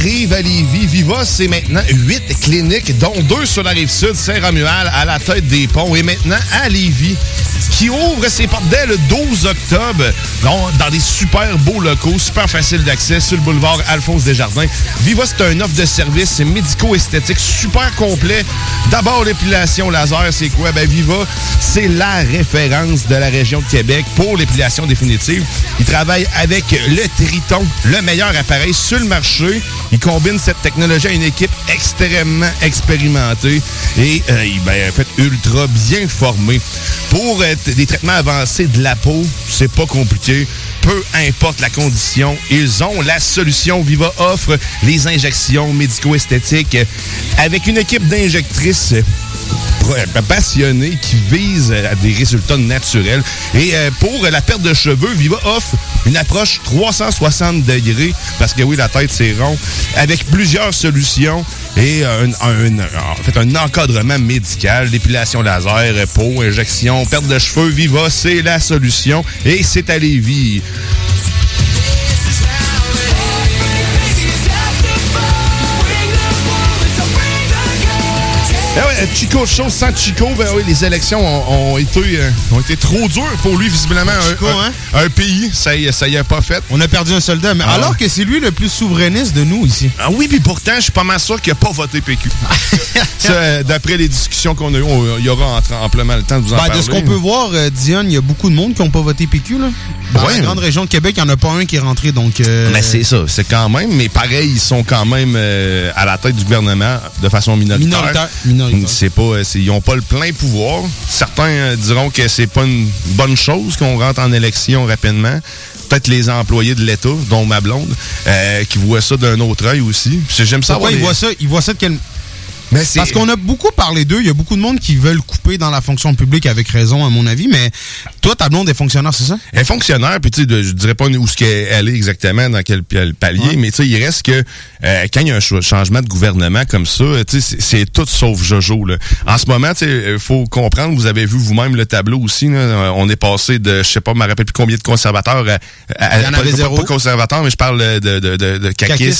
arrive à Lévis. Viva, c'est maintenant 8 cliniques, dont 2 sur la Rive-Sud, Saint-Romuald, à la tête des ponts, et maintenant à Lévis, qui ouvre ses portes dès le 12 octobre, dans des super beaux locaux, super faciles d'accès, sur le boulevard Alphonse Desjardins. Viva, c'est un offre de services médico-esthétiques super complet. D'abord, l'épilation laser, c'est quoi? Ben, Viva, c'est la référence de la région de Québec pour l'épilation définitive. Ils travaillent avec le Triton, le meilleur appareil sur le marché. Ils combinent cette technologie à une équipe extrêmement expérimentée et ultra bien formée. Pour des traitements avancés de la peau, c'est pas compliqué. Peu importe la condition, ils ont la solution. Viva offre les injections médico-esthétiques avec une équipe d'injectrices passionnés qui visent à des résultats naturels. Et pour la perte de cheveux, Viva offre une approche 360 degrés, parce que oui, la tête, c'est rond, avec plusieurs solutions et un encadrement médical, l'épilation laser, peau, injection, perte de cheveux. Viva, c'est la solution et c'est à Lévis. Chico Show sans Chico, les élections ont été trop dures pour lui, visiblement. Un pays, ça y a pas fait. On a perdu un soldat, mais alors que c'est lui le plus souverainiste de nous ici. Ah oui, puis pourtant, je suis pas mal sûr qu'il n'a pas voté PQ. Ça, d'après les discussions qu'on a eues, il y aura amplement le temps de vous en parler. De ce qu'on peut voir, Diane, il y a beaucoup de monde qui n'ont pas voté PQ. Là. Dans la grande région de Québec, il n'y en a pas un qui est rentré. Donc, mais c'est ça, c'est quand même. Mais pareil, ils sont quand même à la tête du gouvernement de façon minoritaire. C'est pas, ils n'ont pas le plein pouvoir. Certains diront que c'est pas une bonne chose qu'on rentre en élection rapidement. Peut-être les employés de l'État, dont ma blonde, qui voient ça d'un autre œil aussi. J'aime ça. Pourquoi ils voient ça de quelle... Parce qu'on a beaucoup parlé d'eux. Il y a beaucoup de monde qui veulent couper dans la fonction publique avec raison, à mon avis. Mais toi, ta blonde est fonctionnaire, c'est ça? Elle est fonctionnaire, puis tu sais, je dirais pas où elle est exactement, dans quel palier, mais tu sais, il reste que quand il y a un changement de gouvernement comme ça, tu sais, c'est tout sauf Jojo, là. En ce moment, tu sais, faut comprendre, vous avez vu vous-même le tableau aussi, là, on est passé de, je sais pas, je me rappelle plus combien de conservateurs il y en avait zéro. Pas conservateurs, mais je parle de Kakis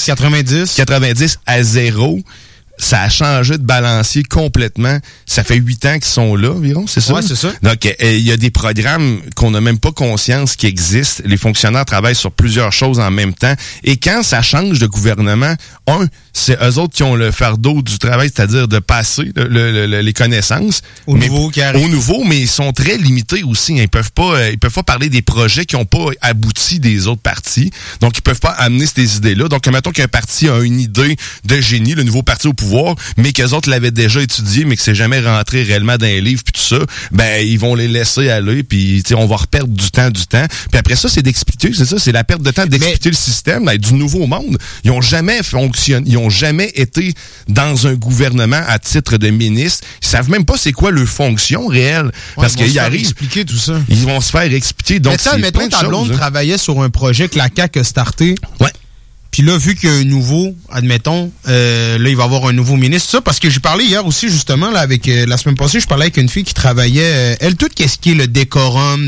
90 à 0. Ça a changé de balancier complètement. Ça fait 8 ans qu'ils sont là, environ, c'est ça? Oui, c'est ça. Donc, il y a des programmes qu'on n'a même pas conscience qui existent. Les fonctionnaires travaillent sur plusieurs choses en même temps. Et quand ça change de gouvernement, c'est eux autres qui ont le fardeau du travail, c'est-à-dire de passer les connaissances. Au nouveau qui arrive. Au nouveau, mais ils sont très limités aussi. Ils peuvent pas parler des projets qui n'ont pas abouti des autres partis. Donc, ils peuvent pas amener ces idées-là. Donc, mettons qu'un parti a une idée de génie, le nouveau parti au pouvoir, mais qu'eux autres l'avaient déjà étudié, mais que c'est jamais rentré réellement dans les livres puis tout ça, ben ils vont les laisser aller, puis on va reperdre du temps. Puis après ça, c'est d'expliquer, c'est ça, c'est la perte de temps d'expliquer le système du nouveau monde. Ils ont jamais fonctionné, ils ont jamais été dans un gouvernement à titre de ministre. Ils savent même pas c'est quoi leur fonction réelle, parce qu'ils arrivent expliquer tout ça. Ils vont se faire expliquer. Donc, mais mettons ta blonde travaillait sur un projet que la CAQ a starté. Ouais. Puis là, vu qu'il y a un nouveau, admettons, là, il va y avoir un nouveau ministre. Ça, parce que j'ai parlé hier aussi, justement, là, avec la semaine passée, je parlais avec une fille qui travaillait, elle, tout qu'est-ce qui est le décorum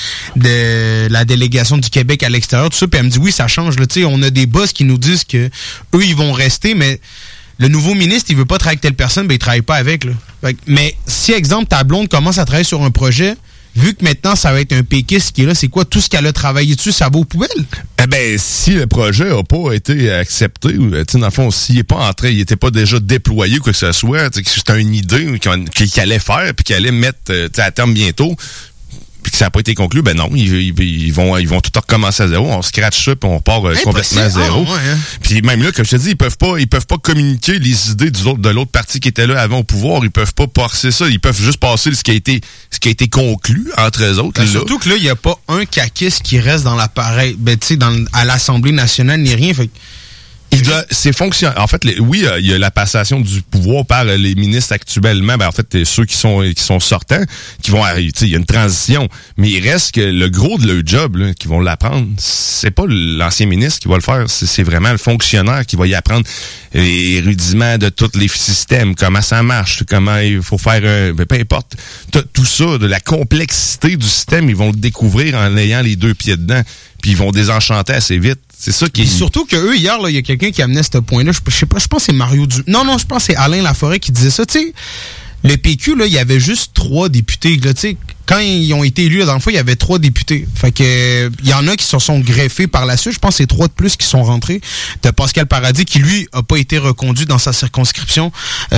de la délégation du Québec à l'extérieur, tout ça. Puis elle me dit, oui, ça change. Là, tu sais, on a des boss qui nous disent que eux, ils vont rester, mais le nouveau ministre, il veut pas travailler avec telle personne, ben il travaille pas avec. Là. Mais si, exemple, ta blonde commence à travailler sur un projet, vu que maintenant, ça va être un péquiste qui est là, c'est quoi? Tout ce qu'elle a travaillé dessus, ça va aux poubelles? Eh ben, si le projet n'a pas été accepté, dans le fond, s'il n'est pas entré, il n'était pas déjà déployé, quoi que ce soit, que c'était une idée qu'il allait faire puis qu'il allait mettre à terme bientôt, puis que ça n'a pas été conclu, ben non, ils vont tout recommencer à zéro, on scratch ça puis on part complètement à zéro. Puis même là, comme je te dis, ils peuvent pas communiquer les idées de l'autre parti qui était là avant au pouvoir, ils peuvent pas passer ça, ils peuvent juste passer ce qui a été conclu entre eux autres. Ben, surtout que là, il n'y a pas un caquiste qui reste dans l'appareil, ben tu sais, à l'Assemblée nationale ni rien, fait c'est fonctionnel. En fait, oui, il y a la passation du pouvoir par les ministres actuellement. Ben, en fait, ceux qui sont sortants, qui vont arriver. Il y a une transition. Mais il reste que le gros de leur job, là, qui vont l'apprendre, c'est pas l'ancien ministre qui va le faire. C'est vraiment le fonctionnaire qui va y apprendre les rudiments de tous les systèmes, comment ça marche, comment il faut faire peu importe. Tout ça, de la complexité du système, ils vont le découvrir en ayant les deux pieds dedans. Puis ils vont désenchanter assez vite. C'est ça qui est... Surtout que eux, hier, il y a quelqu'un qui amenait ce point-là. Je sais pas, je pense que c'est Mario Non, je pense que c'est Alain Laforêt qui disait ça. Tu sais, le PQ, là, il y avait juste 3 députés. Là, tu sais, quand ils ont été élus, la dernière fois, il y avait 3 députés. Fait que il y en a qui se sont greffés par la suite. Je pense que c'est 3 de plus qui sont rentrés. De Pascal Paradis, qui, lui, a pas été reconduit dans sa circonscription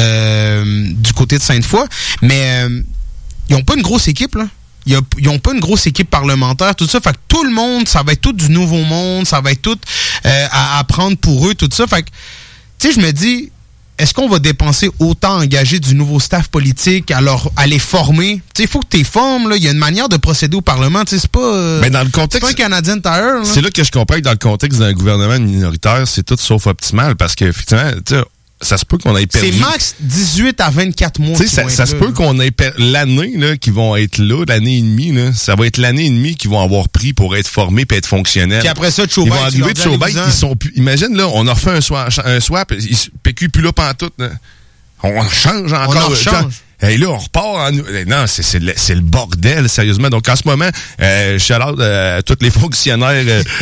du côté de Sainte-Foy. Mais ils ont pas une grosse équipe, là. Ils ont pas une grosse équipe parlementaire, tout ça. Fait que tout le monde, ça va être tout du nouveau monde, ça va être tout à apprendre pour eux, tout ça. Fait que, tu sais, je me dis, est-ce qu'on va dépenser autant engager du nouveau staff politique à les former? Tu sais, il faut que tu les formes, là. Il y a une manière de procéder au Parlement, tu sais, c'est pas... Mais dans le contexte... C'est pas un Canadian Tire, là. C'est là que je comprends que dans le contexte d'un gouvernement minoritaire, c'est tout sauf optimal, parce qu'effectivement, tu sais, ça se peut qu'on ait perdu. C'est max 18 à 24 mois. Tu sais, ça se peut qu'on ait l'année là qui vont être là, l'année et demie là, ça va être l'année et demie qu'ils vont avoir pris pour être formés et être fonctionnels. Puis après ça, de Chauvin, ils vont arriver de Chauvin, ils sont plus. Imagine là, on a refait un swap, PQ plus là pantoute. Là. On change encore. On change. Et là, on repart. Non, c'est le bordel, sérieusement. Donc, en ce moment, shout-out à tous les fonctionnaires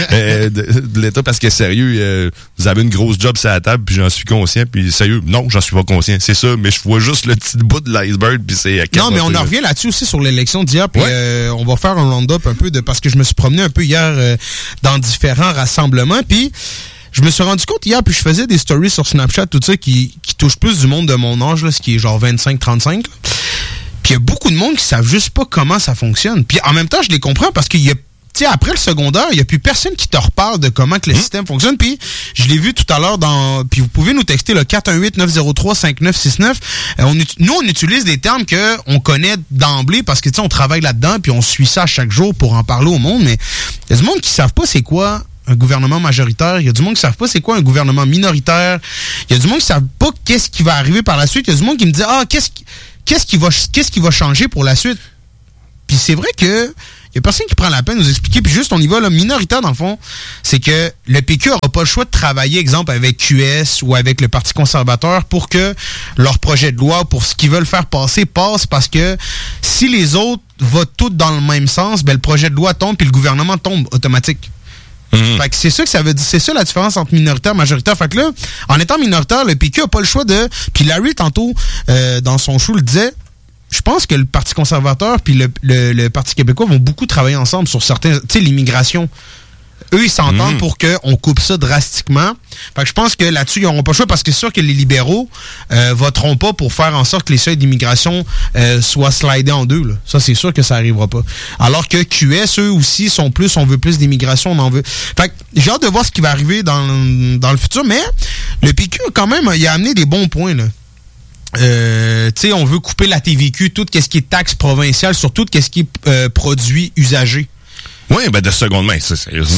de l'État, parce que, sérieux, vous avez une grosse job sur la table, puis j'en suis conscient. Puis, sérieux, non, j'en suis pas conscient. C'est ça, mais je vois juste le petit bout de l'iceberg, puis c'est... Non, mais on en revient là-dessus aussi sur l'élection d'hier, puis on va faire un round-up un peu, parce que je me suis promené un peu hier dans différents rassemblements, puis... Je me suis rendu compte hier, puis je faisais des stories sur Snapchat, tout ça, qui touche plus du monde de mon âge, là, ce qui est genre 25-35. Puis il y a beaucoup de monde qui savent juste pas comment ça fonctionne. Puis en même temps, je les comprends parce qu'il y a, tu sais, après le secondaire, il y a plus personne qui te reparle de comment que le système fonctionne. Puis je l'ai vu tout à l'heure puis vous pouvez nous texter le 418-903-5969. Nous, on utilise des termes que on connaît d'emblée parce que, tu sais, on travaille là-dedans, puis on suit ça chaque jour pour en parler au monde. Mais il y a du monde qui savent pas c'est quoi un gouvernement majoritaire. Il y a du monde qui ne savent pas c'est quoi un gouvernement minoritaire. Il y a du monde qui ne savent pas qu'est-ce qui va arriver par la suite. Il y a du monde qui me dit qu'est-ce qui va changer pour la suite. Puis c'est vrai que il y a personne qui prend la peine de nous expliquer. Puis juste on y va là, minoritaire dans le fond, c'est que le PQ n'aura pas le choix de travailler, exemple, avec QS ou avec le Parti conservateur pour que leur projet de loi, pour ce qu'ils veulent faire passer, passe, parce que si les autres votent tous dans le même sens, ben le projet de loi tombe puis le gouvernement tombe automatique. Fait que c'est ça que ça veut dire. C'est ça la différence entre minoritaire et majoritaire. Fait que là, en étant minoritaire, le PQ a pas le choix de... Puis Larry, tantôt, dans son show, le disait, je pense que le Parti conservateur puis le Parti québécois vont beaucoup travailler ensemble sur certains... Tu sais, l'immigration. Eux, ils s'entendent pour qu'on coupe ça drastiquement. Fait que je pense que là-dessus, ils n'auront pas le choix parce que c'est sûr que les libéraux voteront pas pour faire en sorte que les seuils d'immigration soient slidés en deux. Là. Ça, c'est sûr que ça arrivera pas. Alors que QS, eux aussi, sont plus, on veut plus d'immigration, on en veut. Fait que j'ai hâte de voir ce qui va arriver dans le futur, mais le PQ, quand même, il a amené des bons points, là. Tu sais, on veut couper la TVQ, tout ce qui est taxe provinciale, surtout ce qui est produit usagé. Oui, ben de seconde main, ça, sérieusement.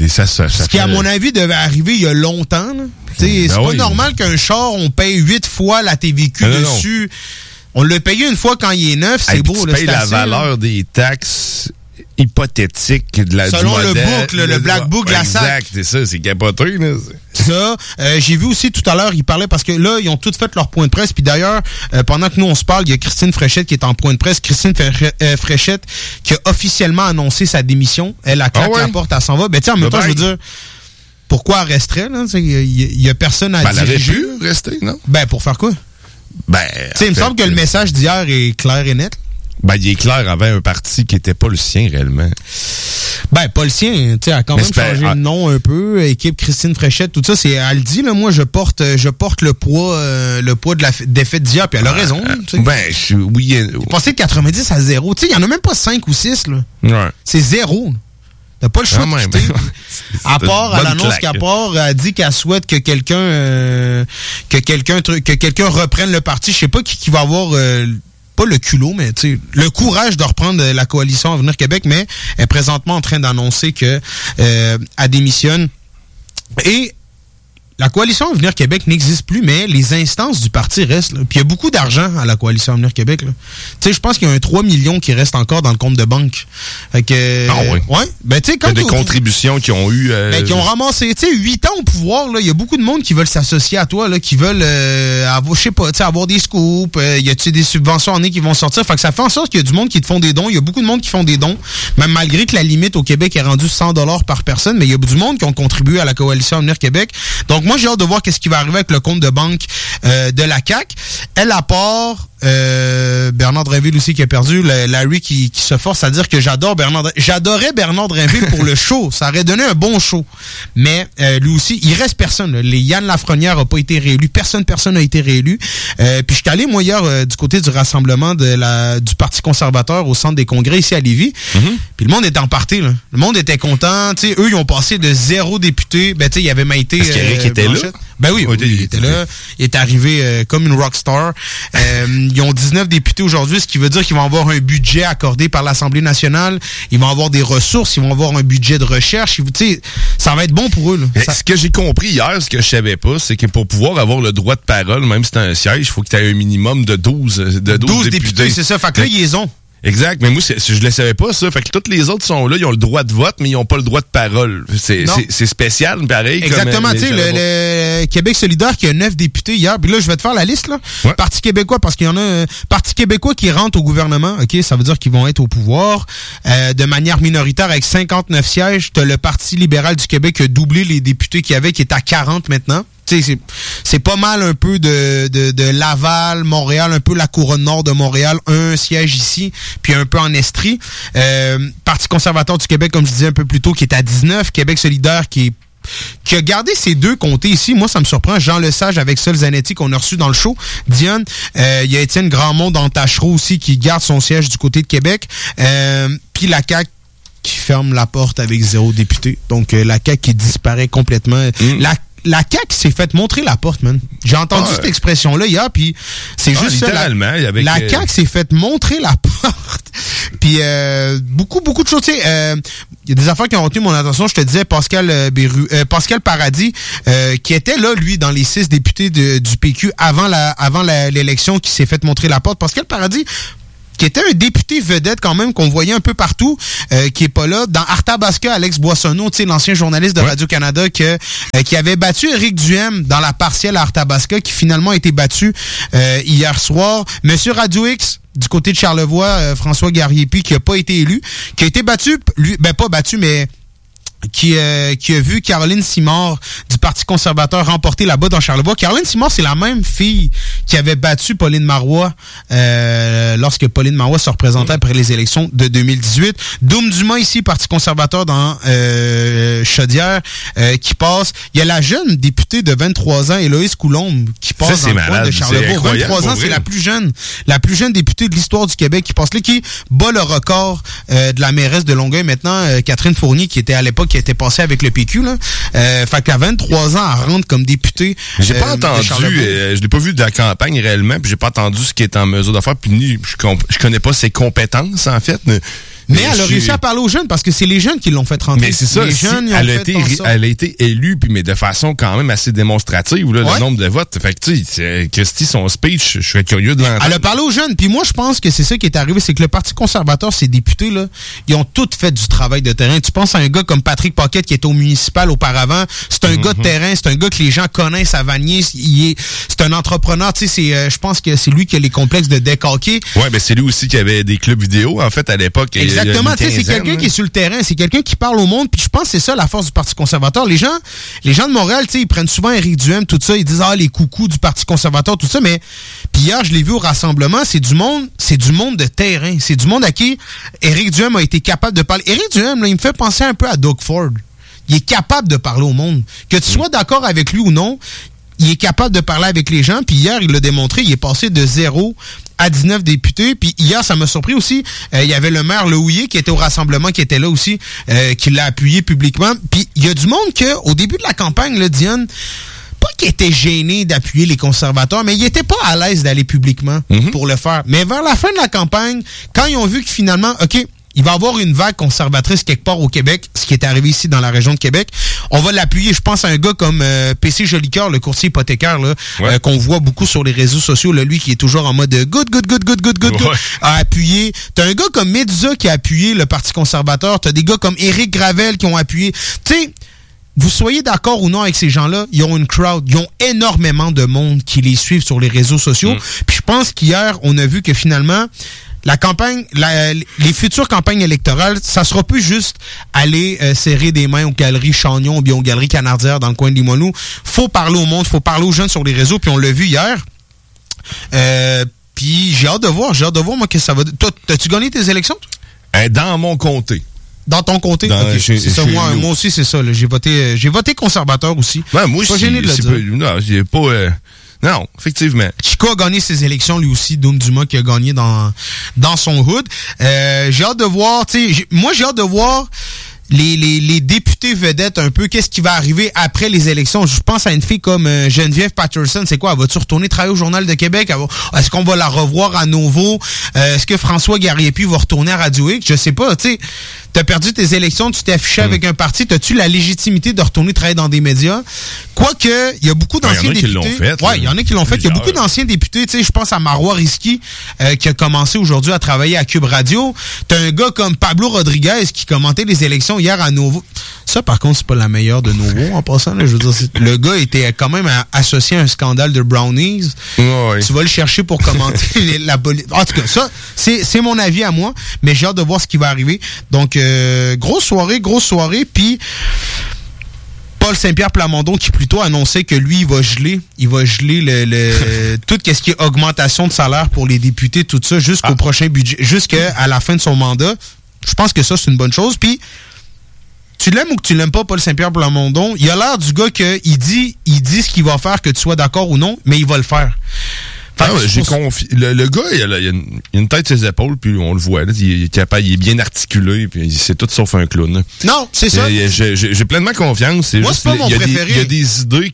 Ce qui, à mon avis, devait arriver il y a longtemps. C'est pas normal qu'un char, on paye 8 fois la TVQ dessus. Non. On l'a payé une fois quand il est neuf, c'est beau. Tu payes la valeur des taxes hypothétiques du modèle. Selon le book, le Black Book de la SAC. Exact, c'est ça, c'est capoté. Là. Ça, j'ai vu aussi tout à l'heure, ils parlaient parce que là, ils ont tous fait leur point de presse. Puis d'ailleurs, pendant que nous on se parle, il y a Christine Fréchette qui est en point de presse. Christine Fréchette qui a officiellement annoncé sa démission. Elle a claqué la porte, elle s'en va. Ben tiens, en même temps, je veux dire, pourquoi elle resterait là? Il y a personne à diriger. Elle aurait pu rester, non? Ben pour faire quoi? Ben, tu sais, il me semble que le message d'hier est clair et net. Ben, il est clair avec un parti qui était pas le sien, réellement. Ben, pas le sien. Tu sais, elle a quand même changé de nom un peu. Équipe Christine Fréchette, tout ça, elle dit, là, moi, je porte le poids de la défaite d'hier, puis elle a raison. Ben, oui. Il passé de 90 à 0. Tu sais, il y en a même pas 5 ou 6, là. Ouais. C'est 0. T'as pas le choix de quitter. À part, à l'annonce qu'à part, elle dit qu'elle souhaite que quelqu'un reprenne le parti. Je sais pas qui va avoir, pas le culot, mais tu sais, le courage de reprendre la coalition Avenir Québec, mais elle est présentement en train d'annoncer que elle démissionne. Et la Coalition Avenir Québec n'existe plus, mais les instances du parti restent. Là. Puis il y a beaucoup d'argent à la Coalition Avenir Québec. Tu sais, je pense qu'il y a un 3 millions qui reste encore dans le compte de banque. Fait que, oui. Ouais. Ben, tu sais, quand il y a des contributions qui ont eu... qui ont ramassé, tu sais, 8 ans au pouvoir, là. Il y a beaucoup de monde qui veulent s'associer à toi, là, qui veulent, avoir, je sais pas, tu sais, avoir des scoops. Il y a, tu sais, des subventions en qui vont sortir. Fait que ça fait en sorte qu'il y a du monde qui te font des dons. Il y a beaucoup de monde qui font des dons. Même malgré que la limite au Québec est rendue 100$ par personne, mais il y a du monde qui ont contribué à la Coalition Avenir Québec. Donc, moi, j'ai hâte de voir qu'est-ce qui va arriver avec le compte de banque de la CAQ. Elle, à part Bernard Drinville aussi qui a perdu, Larry qui se force à dire que j'adorais Bernard Drinville pour le show. Ça aurait donné un bon show. Mais lui aussi, il reste personne. Là. Yann Lafrenière a pas été réélu. Personne n'a été réélu. Puis je suis allé, moi, hier, du côté du rassemblement du Parti conservateur au centre des congrès ici à Lévis. Puis le monde était en party, là. Le monde était content. T'sais, eux, ils ont passé de 0 député. Ben, tu sais, il y avait Maïté. Est-ce qu'Éric était là? Ben oui, il était là. Il est arrivé comme une rockstar. Ils ont 19 députés aujourd'hui, ce qui veut dire qu'ils vont avoir un budget accordé par l'Assemblée nationale. Ils vont avoir des ressources. Ils vont avoir un budget de recherche. Ça va être bon pour eux. Là. Ce que j'ai compris hier, ce que je savais pas, c'est que pour pouvoir avoir le droit de parole, même si c'est un siège, il faut que tu aies un minimum de 12 députés. C'est ça. Fait que là, ils les ont. Exact, mais moi, je le savais pas, ça. Fait que toutes les autres sont là, ils ont le droit de vote, mais ils ont pas le droit de parole. C'est spécial, pareil. Exactement, tu sais, le Québec solidaire qui a 9 députés hier, puis là, je vais te faire la liste, là. Ouais. Parti québécois, parce qu'il y en a un Parti québécois qui rentre au gouvernement, OK, ça veut dire qu'ils vont être au pouvoir de manière minoritaire avec 59 sièges. T'as le Parti libéral du Québec qui a doublé les députés qu'il y avait, qui est à 40 maintenant. C'est pas mal un peu de Laval, Montréal, un peu la couronne nord de Montréal, un siège ici, puis un peu en Estrie. Parti conservateur du Québec, comme je disais un peu plus tôt, qui est à 19. Québec solidaire qui a gardé ces 2 comtés ici. Moi, ça me surprend. Jean Lesage avec Sol Zanetti qu'on a reçu dans le show. Dionne, il y a Étienne Grandmont dans Tachereau aussi qui garde son siège du côté de Québec. Puis la CAQ qui ferme la porte avec 0 député. Donc, la CAQ qui disparaît complètement. La CAQ s'est fait montrer la porte, man. J'ai entendu cette expression-là hier, puis c'est juste ça. La CAQ s'est fait montrer la porte. Puis beaucoup de choses. Tu sais, il y a des affaires qui ont retenu mon attention. Je te disais Pascal Paradis, qui était là, lui, dans les 6 députés du PQ avant l'élection, qui s'est fait montrer la porte. Pascal Paradis, qui était un député vedette quand même, qu'on voyait un peu partout, qui est pas là. Dans Arthabasca, Alex Boissonneau, tu sais, l'ancien journaliste de Radio-Canada, qui avait battu Éric Duhem dans la partielle à Arthabasca, qui finalement a été battu hier soir. Monsieur Radio X, du côté de Charlevoix, François Garriépi, qui a pas été élu, qui a été battu, lui, ben pas battu, mais qui a vu Caroline Simard du Parti conservateur remporter là-bas dans Charlevoix. Caroline Simard, c'est la même fille qui avait battu Pauline Marois lorsque Pauline Marois se représentait après les élections de 2018. Doum Dumas ici, Parti conservateur dans Chaudière, qui passe. Il y a la jeune députée de 23 ans, Héloïse Coulombe, qui passe dans le coin de Charlevoix. 23 ans, c'est la plus jeune députée de l'histoire du Québec qui passe là, qui bat le record de la mairesse de Longueuil maintenant, Catherine Fournier, qui était à l'époque qui était passé avec le PQ, là. Fait qu'à 23 ans, elle rentre comme députée. J'ai pas entendu, je l'ai pas vu de la campagne réellement, puis j'ai pas entendu ce qu'il est en mesure de faire, puis je connais pas ses compétences, en fait. Mais elle a réussi à parler aux jeunes parce que c'est les jeunes qui l'ont fait rentrer. Mais c'est ça, les jeunes, elle a été élue, puis mais de façon quand même assez démonstrative, là, le nombre de votes. Fait que tu sais, Christy, son speech, je serais curieux de l'entendre. Elle a parlé aux jeunes, puis moi je pense que c'est ça qui est arrivé, c'est que le Parti conservateur, ses députés, là, ils ont tous fait du travail de terrain. Tu penses à un gars comme Patrick Paquette qui était au municipal auparavant, c'est un gars de terrain, c'est un gars que les gens connaissent à Vanier, c'est un entrepreneur, tu sais, je pense que c'est lui qui a les complexes de deck hockey. Ouais, ben c'est lui aussi qui avait des clubs vidéo, en fait, à l'époque. Exactement, tu sais, c'est quelqu'un qui est sur le terrain, c'est quelqu'un qui parle au monde, puis je pense que c'est ça la force du Parti conservateur. Les gens de Montréal, tu sais, ils prennent souvent Éric Duhem, tout ça, ils disent les coucous du Parti conservateur, tout ça, mais puis hier, je l'ai vu au rassemblement, c'est du monde de terrain, c'est du monde à qui Éric Duhem a été capable de parler. Éric Duhem, là, il me fait penser un peu à Doug Ford. Il est capable de parler au monde. Que tu sois d'accord avec lui ou non, il est capable de parler avec les gens, puis hier, il l'a démontré, il est passé de 0 à 19 députés, puis hier, ça m'a surpris aussi, il y avait le maire Lehouillier qui était au rassemblement, qui était là aussi, qui l'a appuyé publiquement, puis il y a du monde que, au début de la campagne, là, Dionne, pas qu'il était gêné d'appuyer les conservateurs, mais il était pas à l'aise d'aller publiquement pour le faire. Mais vers la fin de la campagne, quand ils ont vu que finalement, OK, il va y avoir une vague conservatrice quelque part au Québec, ce qui est arrivé ici dans la région de Québec. On va l'appuyer. Je pense à un gars comme PC Jolicoeur, le courtier hypothécaire, là, qu'on voit beaucoup sur les réseaux sociaux, là, lui qui est toujours en mode good, a appuyé. T'as un gars comme Medusa qui a appuyé le Parti conservateur. T'as des gars comme Éric Gravel qui ont appuyé. Tu sais, vous soyez d'accord ou non avec ces gens-là, ils ont une crowd, ils ont énormément de monde qui les suivent sur les réseaux sociaux. Puis je pense qu'hier, on a vu que finalement, la campagne, les futures campagnes électorales, ça sera plus juste aller serrer des mains aux galeries Chagnon ou bien aux galeries Canardière dans le coin de Limoilou. Faut parler au monde, faut parler aux jeunes sur les réseaux, puis on l'a vu hier. Puis j'ai hâte de voir, moi, que ça va... Toi, t'as-tu gagné tes élections, toi? Dans mon comté. Dans ton comté? Okay. C'est ça, moi aussi, c'est ça. Là. J'ai voté conservateur aussi. Ouais, moi aussi. Non, effectivement. Chico a gagné ses élections, lui aussi. Doom Dumas qui a gagné dans son hood. J'ai hâte de voir, moi, j'ai hâte de voir les députés vedettes un peu, qu'est-ce qui va arriver après les élections. Je pense à une fille comme Geneviève Patterson, c'est quoi? Elle va-tu retourner travailler au Journal de Québec? Est-ce qu'on va la revoir à nouveau? Est-ce que François Garriépi va retourner à Radio X? Je sais pas, tu sais. T'as perdu tes élections, tu t'es affiché avec un parti, t'as-tu la légitimité de retourner travailler dans des médias? Quoique, il y a beaucoup d'anciens députés. Il y en a qui l'ont fait. Il y a beaucoup d'anciens députés, tu sais, je pense à Marois Risky, qui a commencé aujourd'hui à travailler à Cube Radio. T'as un gars comme Pablo Rodriguez qui commentait les élections hier à Novo. Ça, par contre, c'est pas la meilleure de Novo, en passant, là. Je veux dire, le gars était quand même associé à un scandale de brownies. Ouais. Tu vas le chercher pour commenter la politique. En tout cas, ça, c'est mon avis à moi, mais j'ai hâte de voir ce qui va arriver. Donc, grosse soirée, puis Paul Saint-Pierre Plamondon qui plutôt annonçait que lui, il va geler tout ce qui est augmentation de salaire pour les députés, tout ça, jusqu'au prochain budget, jusqu'à la fin de son mandat. Je pense que ça, c'est une bonne chose. Puis, tu l'aimes ou que tu l'aimes pas, Paul Saint-Pierre Plamondon, il a l'air du gars qu'il dit ce qu'il va faire, que tu sois d'accord ou non, mais il va le faire. J'ai confié. Le gars, il a une tête sur ses épaules, puis on le voit. Là, il est capable, il est bien articulé, puis c'est tout sauf un clown. Non, c'est ça. J'ai pleinement confiance. Moi, c'est pas mon préféré. Il y a des idées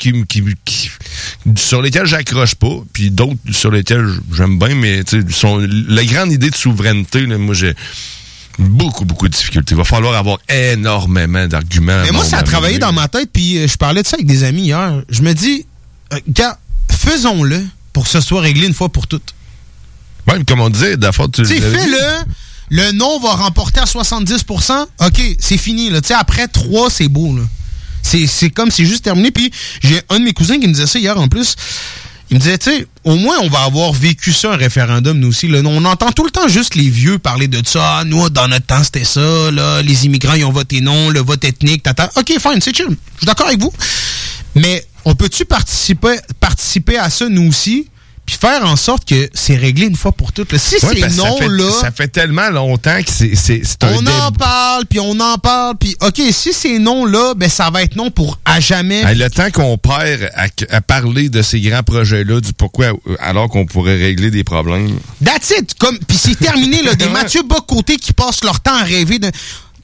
sur lesquelles j'accroche pas, puis d'autres sur lesquelles j'aime bien, mais la grande idée de souveraineté, là, moi, j'ai beaucoup de difficultés. Il va falloir avoir énormément d'arguments. Mais moi, ça a travaillé dans ma tête, puis je parlais de ça avec des amis hier. Je me dis, gars, faisons-le pour que ce soit réglé une fois pour toutes. Ouais, comme on disait, d'abord, tu sais, fais-le. Le non va remporter à 70%. OK, c'est fini. Là. Après 3, c'est beau. Là. C'est comme c'est juste terminé. Puis j'ai un de mes cousins qui me disait ça hier en plus. Il me disait, tu sais, au moins on va avoir vécu ça, un référendum, nous aussi. Là. On entend tout le temps juste les vieux parler de ça. Ah, nous, dans notre temps, c'était ça. Là. Les immigrants, ils ont voté non. Le vote ethnique, tata. OK, fine, c'est chill. Je suis d'accord avec vous. Mais on peut-tu participer à ça, nous aussi, puis faire en sorte que c'est réglé une fois pour toutes? Là. Si c'est non, là... Ça fait tellement longtemps que c'est un on en parle, puis OK, si c'est non, là, ben ça va être non pour à jamais. Le temps qu'on perd à parler de ces grands projets-là, du pourquoi, alors qu'on pourrait régler des problèmes... That's it! Puis c'est terminé, là, des Mathieu Bock-Côté qui passent leur temps à rêver de...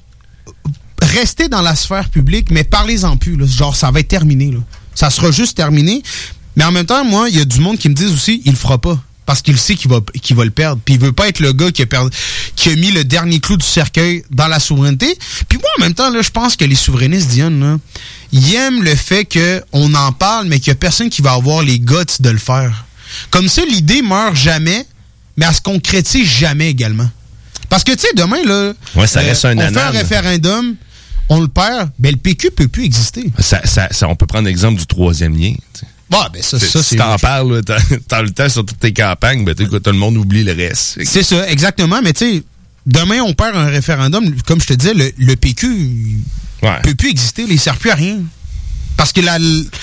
Restez dans la sphère publique, mais parlez-en plus, là. Genre, ça va être terminé, là. Ça sera juste terminé. Mais en même temps, moi, il y a du monde qui me disent aussi, il le fera pas. Parce qu'il sait qu'il va le perdre. Puis il veut pas être le gars qui a mis le dernier clou du cercueil dans la souveraineté. Puis moi, en même temps, là, je pense que les souverainistes, Diane, là, ils aiment le fait qu'on en parle, mais qu'il y a personne qui va avoir les guts de le faire. Comme ça, l'idée meurt jamais, mais elle se concrétise jamais également. Parce que, tu sais, demain, là, ça reste un on fait un référendum, on le perd, mais le PQ peut plus exister. Ça, on peut prendre l'exemple du troisième lien. T'sais. Bah, ben ça, c'est... Si t'en parles, t'as le temps sur toutes tes campagnes, ben tout le monde oublie le reste. C'est ça, exactement. Mais tu sais, demain, on perd un référendum. Comme je te disais, le PQ peut plus exister. Il ne sert plus à rien. Parce que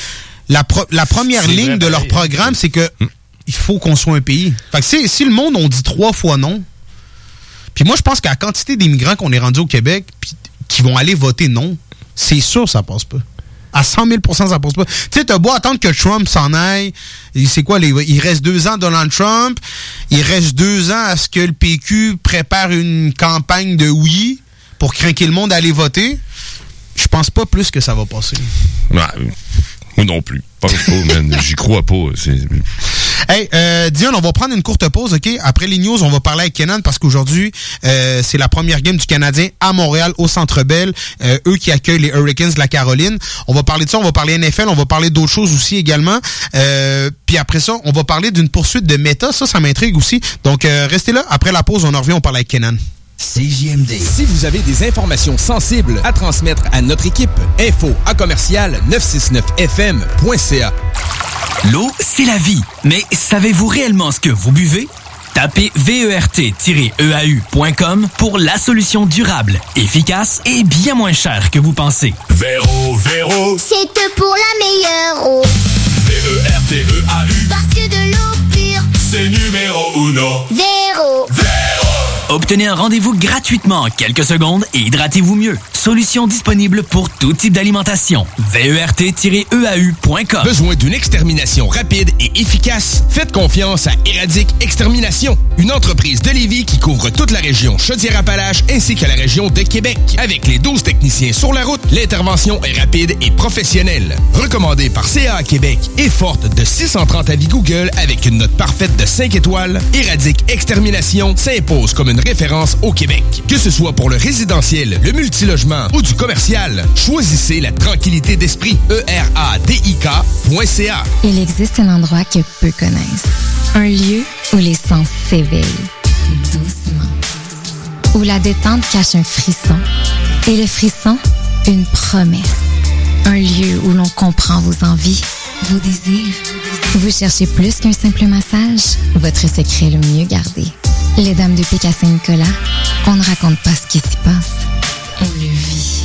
la première ligne de leur programme, c'est que il faut qu'on soit un pays. Fait que si le monde, on dit 3 fois non, puis moi, je pense qu'à la quantité d'immigrants qu'on est rendu au Québec, puis qui vont aller voter non, c'est sûr ça passe pas. À 100 000 % ça passe pas. Tu sais, t'as beau attendre que Trump s'en aille. C'est quoi, il reste 2 ans Donald Trump. Il reste 2 ans à ce que le PQ prépare une campagne de oui pour craquer le monde à aller voter. Je pense pas plus que ça va passer. Ouais, moi non plus. J'y crois pas. Hey, Dion, on va prendre une courte pause, OK? Après les news, on va parler avec Kenan parce qu'aujourd'hui, c'est la première game du Canadien à Montréal, au Centre Bell. Eux qui accueillent les Hurricanes de la Caroline. On va parler de ça, on va parler NFL, on va parler d'autres choses aussi également. Puis après ça, on va parler d'une poursuite de Meta. Ça m'intrigue aussi. Donc, restez là. Après la pause, on en revient, on parle avec Kenan. CJMD. Si vous avez des informations sensibles à transmettre à notre équipe, info@969fm.ca. L'eau, c'est la vie. Mais savez-vous réellement ce que vous buvez? Tapez VERT-EAU.com pour la solution durable, efficace et bien moins chère que vous pensez. Véro, c'est pour la meilleure eau. VERTEAU. Parce que de l'eau pure, c'est numéro uno. Véro. Obtenez un rendez-vous gratuitement en quelques secondes et hydratez-vous mieux. Solution disponible pour tout type d'alimentation. VERT-EAU.com. Besoin d'une extermination rapide et efficace? Faites confiance à Éradique Extermination, une entreprise de Lévis qui couvre toute la région Chaudière-Appalaches ainsi que la région de Québec. Avec les 12 techniciens sur la route, l'intervention est rapide et professionnelle. Recommandée par CA Québec et forte de 630 avis Google avec une note parfaite de 5 étoiles, Éradique Extermination s'impose comme une référence au Québec. Que ce soit pour le résidentiel, le multilogement ou du commercial, choisissez la tranquillité d'esprit. ERADIK.ca. Il existe un endroit que peu connaissent. Un lieu où les sens s'éveillent. Doucement. Où la détente cache un frisson. Et le frisson, une promesse. Un lieu où l'on comprend vos envies, vos désirs. Vous cherchez plus qu'un simple massage? Votre secret le mieux gardé. Les Dames de Pique à Saint-Nicolas, on ne raconte pas ce qui s'y passe. On le vit.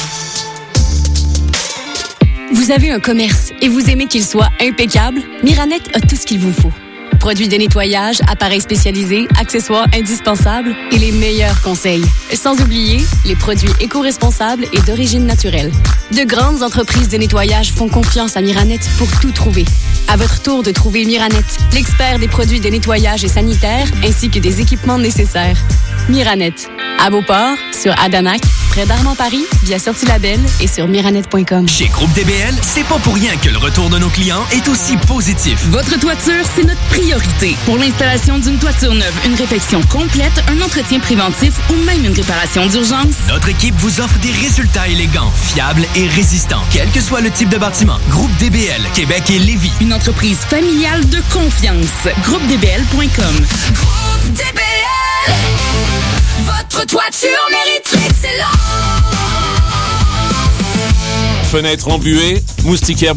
Vous avez un commerce et vous aimez qu'il soit impeccable? Miranet a tout ce qu'il vous faut. Produits de nettoyage, appareils spécialisés, accessoires indispensables et les meilleurs conseils. Sans oublier les produits éco-responsables et d'origine naturelle. De grandes entreprises de nettoyage font confiance à Miranet pour tout trouver. À votre tour de trouver Miranet, l'expert des produits de nettoyage et sanitaire ainsi que des équipements nécessaires. Miranet, à Beauport, sur Adanac, près d'Armand-Paris, via Sortie Label et sur miranet.com. Chez Groupe DBL, c'est pas pour rien que le retour de nos clients est aussi positif. Votre toiture, c'est notre priorité. Pour l'installation d'une toiture neuve, une réfection complète, un entretien préventif ou même une réparation d'urgence, notre équipe vous offre des résultats élégants, fiables et résistants. Quel que soit le type de bâtiment, Groupe DBL, Québec et Lévis. Une entreprise familiale de confiance. GroupeDBL.com. Groupe DBL, votre toiture mérite l'excellence. Fenêtre embuée, moustiquaire